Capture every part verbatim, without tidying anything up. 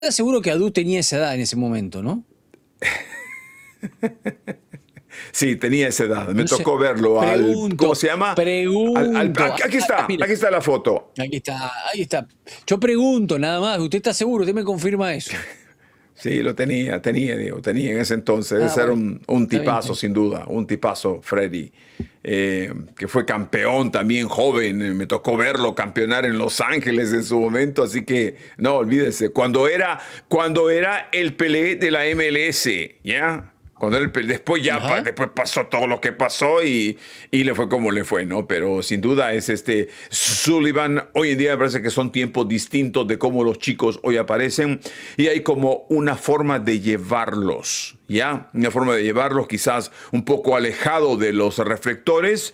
seguro que Adu tenía esa edad en ese momento, ¿no? Sí, tenía esa edad. Me No sé, tocó verlo al, pregunto, ¿cómo se llama? Al, al- pregunto. aquí aquí Ah, ah, está, mire, aquí está la foto. aquí está, ahí está. Yo pregunto nada más, ¿usted está seguro? ¿Usted me confirma eso? Sí, lo tenía, tenía, Diego, tenía en ese entonces. Ah, Ese era bueno, un, un está bien, está tipazo, bien. sin duda, un tipazo, Freddy, eh, que fue campeón también joven. eh, Me tocó verlo campeonar en Los Ángeles en su momento, así que no, olvídese. Cuando era, cuando era el Pelé de la M L S, ¿ya? Cuando él, después ya pa- Ajá. después pasó todo lo que pasó y, y le fue como le fue, ¿no? Pero sin duda es este Sullivan. Hoy en día me parece que son tiempos distintos de cómo los chicos hoy aparecen y hay como una forma de llevarlos, ¿ya? Una forma de llevarlos quizás un poco alejado de los reflectores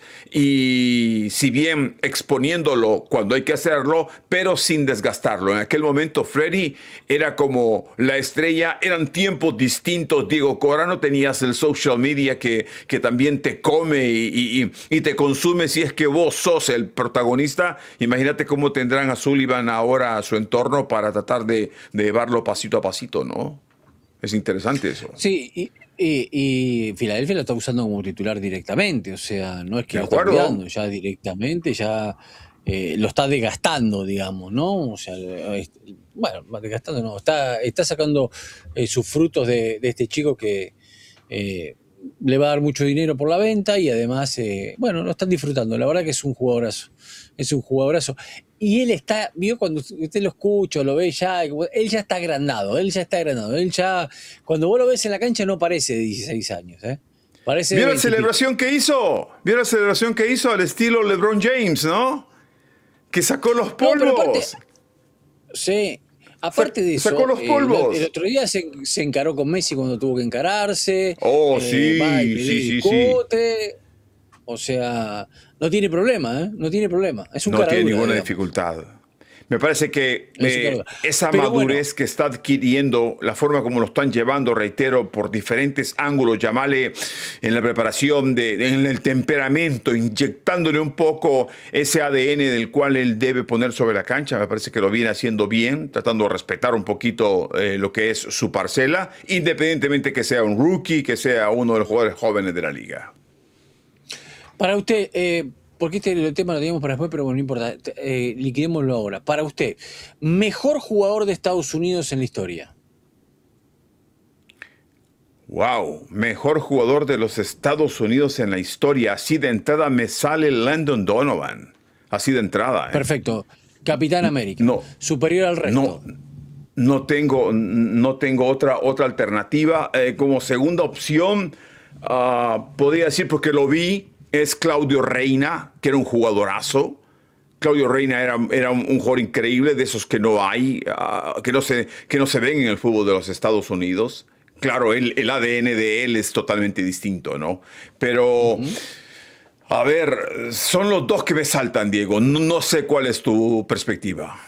y si bien exponiéndolo cuando hay que hacerlo, pero sin desgastarlo. En aquel momento Freddy era como la estrella, eran tiempos distintos. Diego Cora no tenía el social media que, que también te come y, y, y, te consume si es que vos sos el protagonista. Imagínate cómo tendrán a Sullivan ahora a su entorno para tratar de, de llevarlo pasito a pasito, ¿no? Es interesante eso. Sí, y, y, y Filadelfia lo está usando como titular directamente, o sea, no es que De lo está acuerdo. cuidando, ya directamente, ya eh, lo está desgastando, digamos, ¿no? O sea, eh, bueno, desgastando no, está, está sacando eh, sus frutos de, de este chico que eh, le va a dar mucho dinero por la venta y además, eh, bueno, lo están disfrutando. La verdad que es un jugadorazo, es un jugadorazo. Y él está, vio cuando usted lo escucha, lo ve ya, él ya está agrandado, él ya está agrandado, él ya, cuando vos lo ves en la cancha no parece de dieciséis años, ¿eh? Parece de ¿Vio la veinte y pico. celebración que hizo? ¿Vio la celebración que hizo al estilo LeBron James, ¿no? Que sacó los No, pero aparte, polvos. sí, Sa- aparte de sacó eso, los eh, el, el polvos. otro día se, se encaró con Messi cuando tuvo que encararse, Oh, eh, va y sí, pelea sí, y sí, sí. discute. O sea, no tiene problema, ¿eh? No tiene problema. Es un No cara tiene dura, ninguna digamos. dificultad. Me parece que Es un cara dura. eh, esa Pero bueno, madurez que está adquiriendo, la forma como lo están llevando, reitero, por diferentes ángulos, llamale en la preparación, de, en el temperamento, inyectándole un poco ese A D N del cual él debe poner sobre la cancha, me parece que lo viene haciendo bien, tratando de respetar un poquito eh, lo que es su parcela, independientemente que sea un rookie, que sea uno de los jugadores jóvenes de la liga. para usted, eh, porque este tema lo teníamos para después, pero bueno, no importa. Eh, liquidémoslo ahora. Para usted, mejor jugador de Estados Unidos en la historia. Wow, mejor jugador de los Estados Unidos en la historia. Así de entrada me sale Landon Donovan. Así de entrada, ¿eh? Perfecto. Capitán América. No, Superior al no, resto. no tengo, no tengo otra, otra alternativa. Eh, como segunda opción, uh, podría decir, porque lo vi, es Claudio Reina, que era un jugadorazo. Claudio Reina era, era un, un jugador increíble, de esos que no hay, uh, que, no se, que no se ven en el fútbol de los Estados Unidos. Claro, el, el A D N de él es totalmente distinto, ¿no? Pero, Ujú. a ver, son los dos que me saltan, Diego. No, no sé cuál es tu perspectiva.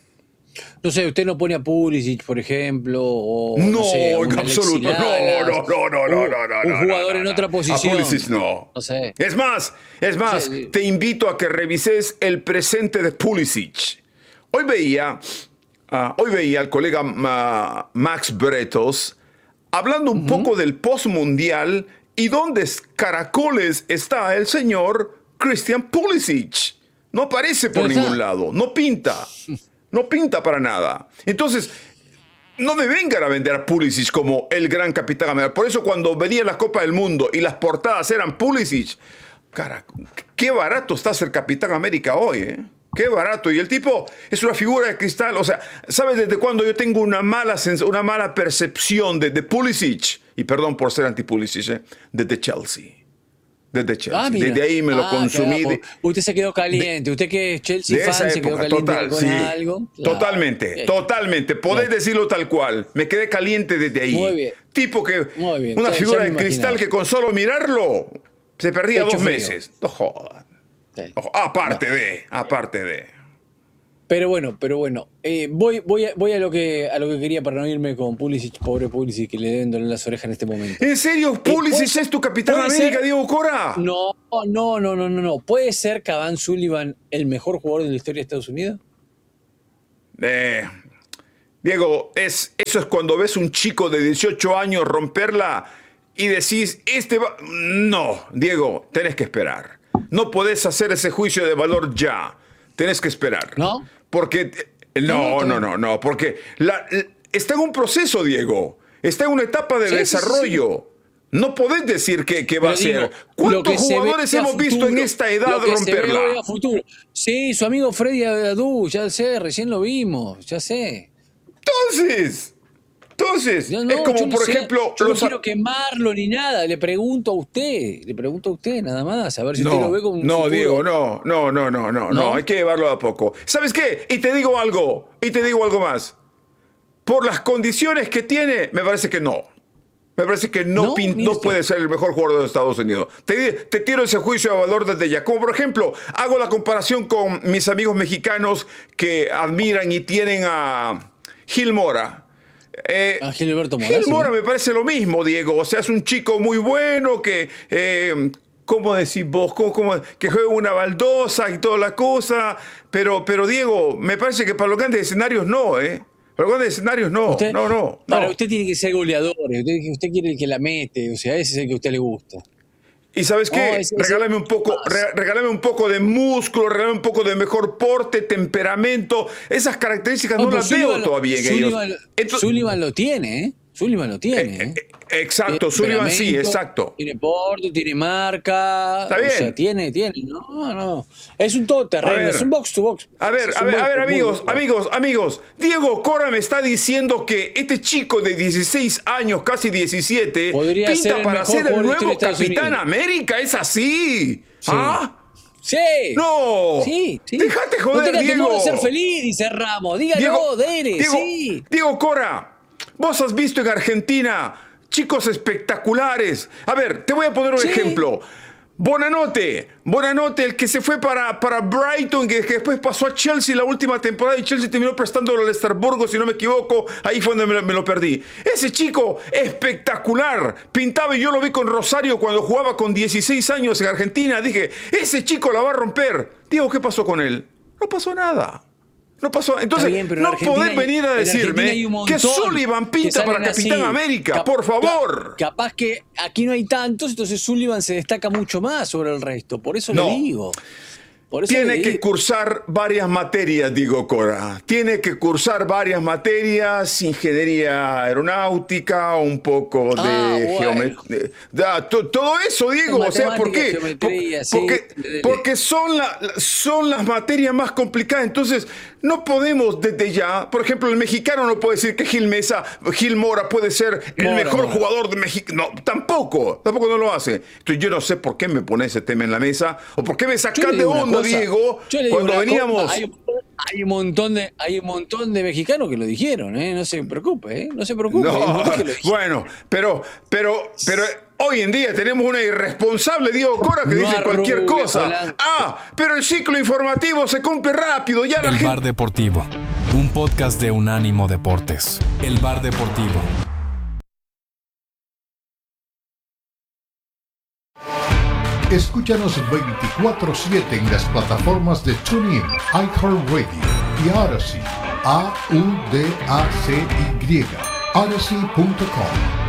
No sé, usted no pone a Pulisic, por ejemplo, o no sé, a No, en un Alexis absoluto. No, Lalas, no, no, no, no, un, no, no, un no, no, jugador en no, no. otra A Pulisic posición. no. No sé. Es más, es No más, sé. te invito a que revises el presente de Pulisic. Hoy veía, uh, hoy veía al colega uh, Max Bretos hablando un Ujú. poco del postmundial y dónde caracoles está el señor Christian Pulisic. No aparece por ¿Dónde ningún está? lado, no pinta, no pinta para nada. Entonces, no me vengan a vender a Pulisic como el gran capitán América. Por eso cuando venía la Copa del Mundo y las portadas eran Pulisic, cara, qué barato está ser capitán América hoy, ¿eh? Qué barato. Y el tipo es una figura de cristal. O sea, ¿sabes desde cuándo yo tengo una mala, una mala percepción de, de Pulisic? Y perdón por ser anti-Pulisic, ¿eh? Desde Chelsea. Desde Ah, Chelsea. mira. Desde ahí me lo Ah, claro. consumí. Pues, De, usted se quedó de, caliente. Usted que es Chelsea de fan esa se quedó época, caliente total, con sí. algo. Claro. Totalmente, Bien. totalmente. Ya Podés está. decirlo tal cual. Me quedé caliente desde Muy ahí. bien. Tipo que, Muy bien. una Ya, ya figura me de cristal imaginaba. que con solo mirarlo se perdía Pecho dos frío. meses. No jodan. Sí. No, No. aparte de, aparte de. Pero bueno, pero bueno. Eh, voy, voy, a, voy a lo que a lo que quería para no irme con Pulisic, pobre Pulisic, que le deben doler las orejas en este momento. ¿En serio? Eh, ¿puede ¿Pulisic ser, es tu capitán puede América, ser? Diego Cora? No, no, no, no, no, no. ¿Puede ser Cavani Sullivan el mejor jugador de la historia de Estados Unidos? Eh, Diego, es, eso es cuando ves un chico de dieciocho años romperla y decís, este va... No, Diego, tenés que esperar. No podés hacer ese juicio de valor ya. Tenés que esperar. ¿No? Porque... No, no, no, no, porque la, está en un proceso, Diego. Está en una etapa de sí, desarrollo. Sí, sí. No podés decir que, que va Pero a digo, ser. ¿Cuántos jugadores hemos futuro, visto en esta edad romperla? Sí, su amigo Freddy Adu, ya sé, recién lo vimos, ya sé. Entonces, entonces, no, no, es como, por sé, ejemplo... Yo los... no quiero quemarlo ni nada, le pregunto a usted, le pregunto a usted nada más, a ver si no, usted lo ve con un No, futuro. Diego, no, no, no, no, no, no, hay que llevarlo a poco. ¿Sabes qué? Y te digo algo, y te digo algo más. Por las condiciones que tiene, me parece que no. Me parece que no, no, pin, no puede ser el mejor jugador de Estados Unidos. Te, te tiro ese juicio de valor desde ya. Como por ejemplo, hago la comparación con mis amigos mexicanos que admiran y tienen a Gil Mora. Eh, a Gilberto Mora. Gil Mora sí. me parece lo mismo, Diego. O sea, es un chico muy bueno que... Eh, ¿Cómo decís vos? ¿Cómo, cómo, que juega una baldosa y toda la cosa. Pero, pero Diego, me parece que para los grandes escenarios no, ¿eh? Para los grandes escenarios no, usted, no, no. Para no. usted tiene que ser goleador, usted, usted quiere el que la mete, o sea, ese es el que a usted le gusta. Y ¿sabes qué? No, ese, regálame, ese... un poco, re, regálame un poco de músculo, regálame un poco de mejor porte, temperamento. Esas características no, no las veo lo, todavía en Sullivan, ellos. Entonces, Sullivan lo tiene, ¿eh? Sullivan lo tiene, ¿eh? eh, Exacto, Sullivan sí, exacto. Tiene porte, tiene marca. Está bien. O sea, tiene, tiene. No, no. Es un todoterreno, es un box to box. A ver, a ver, a ver, amigos, amigos, amigos. Diego Cora me está diciendo que este chico de dieciséis años, casi diecisiete, podría pinta ser para ser el nuevo Capitán Unidos. América. ¿Es así? Sí. ¿Ah? Sí. No. Sí, sí. Déjate joder, no Diego. No ser feliz, dice Ramos. Dígalo, Diego, Dere, Diego, sí. Diego Cora, vos has visto en Argentina chicos espectaculares. A ver, te voy a poner un sí. ejemplo. Bonanote, Bonanote, el que se fue para, para Brighton, que, que después pasó a Chelsea la última temporada y Chelsea terminó prestándolo al Estrasburgo, si no me equivoco, ahí fue donde me, me lo perdí. Ese chico espectacular, pintaba y yo lo vi con Rosario cuando jugaba con dieciséis años en Argentina, dije, ese chico la va a romper. Diego, ¿qué pasó con él? No pasó nada. No pasó. Entonces, bien, no podés venir a decirme que Sullivan pinta para Capitán así. América, Cap por favor. Capaz que aquí no hay tantos, entonces Sullivan se destaca mucho más sobre el resto. Por eso no. le digo. Por eso Tiene le que digo. cursar varias materias, digo Cora. Tiene que cursar varias materias, ingeniería aeronáutica, un poco de ah, bueno. geometría. Todo eso, Diego. O sea, ¿por qué? Por, sí. Porque, porque son, la, son las materias más complicadas. Entonces, no podemos desde ya, por ejemplo, el mexicano no puede decir que Gil Mesa, Gil Mora puede ser el Mora, mejor Mora. jugador de México. No, tampoco, tampoco no lo hace. Entonces yo no sé por qué me pone ese tema en la mesa o por qué me sacas de onda, Diego, cuando veníamos... Hay, hay, un montón de, hay un montón de mexicanos que lo dijeron, ¿eh? No se preocupe, ¿eh? No se preocupe. No, bueno, pero, pero, pero... Hoy en día tenemos una irresponsable Diego Cora que no dice cualquier rubia, cosa. Hola. Ah, pero el ciclo informativo se cumple rápido. Ya la El gente... Bar Deportivo, un podcast de Unánimo Deportes. El Bar Deportivo. Escúchanos veinticuatro siete en las plataformas de TuneIn, iHeartRadio y Odyssey. A U D A C Y. Odyssey punto com.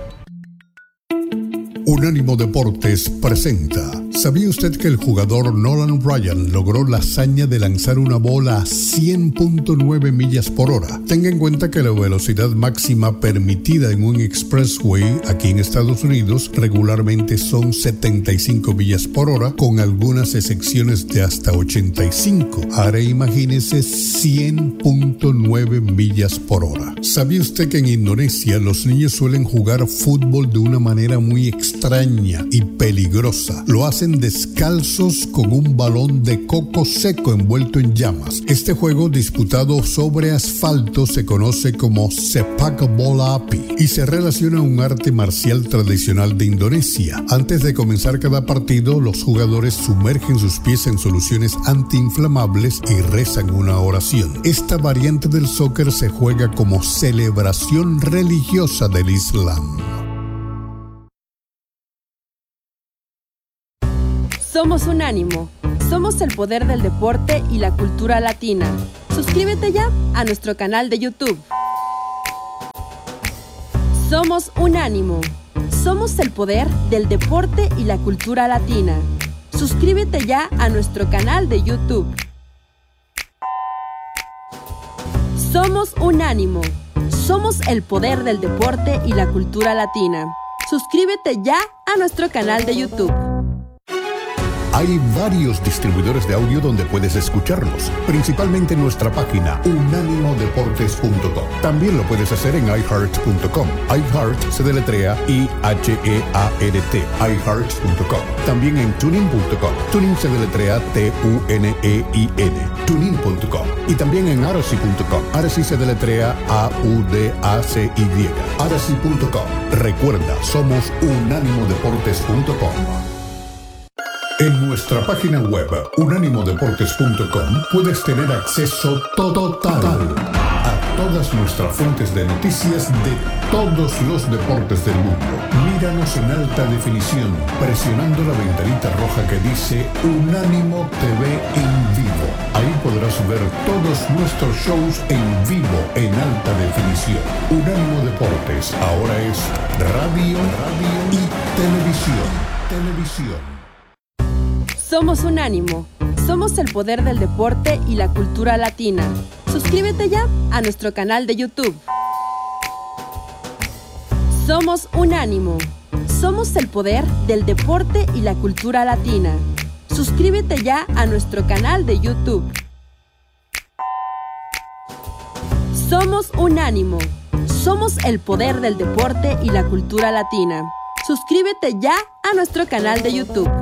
Unánimo Deportes presenta. ¿Sabía usted que el jugador Nolan Ryan logró la hazaña de lanzar una bola a cien punto nueve millas por hora? Tenga en cuenta que la velocidad máxima permitida en un expressway aquí en Estados Unidos regularmente son setenta y cinco millas por hora, con algunas excepciones de hasta ochenta y cinco. Ahora imagínese cien punto nueve millas por hora. ¿Sabía usted que en Indonesia los niños suelen jugar fútbol de una manera muy extraña? extraña y peligrosa? Lo hacen descalzos con un balón de coco seco envuelto en llamas. Este juego disputado sobre asfalto se conoce como sepak bola api y se relaciona a un arte marcial tradicional de Indonesia. Antes de comenzar cada partido, los jugadores sumergen sus pies en soluciones antiinflamables y rezan una oración. Esta variante del soccer se juega como celebración religiosa del Islam. Somos Unánimo. Somos el poder del deporte y la cultura latina. Suscríbete ya a nuestro canal de YouTube. Somos Unánimo. Somos el poder del deporte y la cultura latina. Suscríbete ya a nuestro canal de YouTube. Somos Unánimo. Somos el poder del deporte y la cultura latina. Suscríbete ya a nuestro canal de YouTube. Hay varios distribuidores de audio donde puedes escucharnos, principalmente en nuestra página unánimo deportes punto com. También lo puedes hacer en i heart punto com. iHeart se deletrea I H E A R T, i heart punto com. También en tunin punto com. Tunin se deletrea T U N E I N, tunin punto com. Y también en aracy punto com. Aracy se deletrea A U D A C Y, aracy punto com. Recuerda, somos unánimo deportes punto com. En nuestra página web unánimo deportes punto com puedes tener acceso total a todas nuestras fuentes de noticias de todos los deportes del mundo. Míranos en alta definición presionando la ventanita roja que dice Unánimo T V en vivo. Ahí podrás ver todos nuestros shows en vivo en alta definición. Unánimo Deportes ahora es radio, radio y televisión. Televisión. Somos Unánimo. Somos el poder del deporte y la cultura latina. Suscríbete ya a nuestro canal de YouTube. Somos Unánimo. Somos el poder del deporte y la cultura latina. Suscríbete ya a nuestro canal de YouTube. Somos Unánimo. Somos el poder del deporte y la cultura latina. Suscríbete ya a nuestro canal de YouTube.